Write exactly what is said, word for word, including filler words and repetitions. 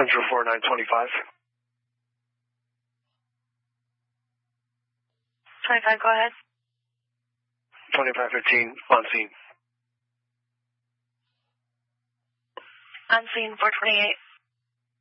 Central four nine twenty-five. twenty-five, go ahead. twenty-five fifteen, on scene. On scene, four twenty-eight.